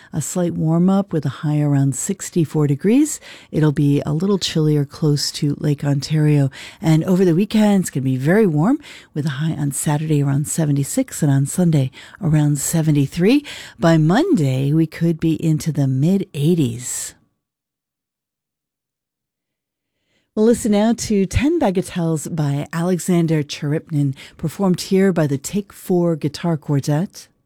a slight warm up with a high around 64 degrees. It'll be a little chillier close to Lake Ontario. And over the weekend, it's going to be very warm with a high on Saturday around 76 and on Sunday around 73. By Monday, we could be into the mid-80s. We'll listen now to 10 Bagatelles by Alexander Cherepnin, performed here by the Take 4 Guitar Quartet.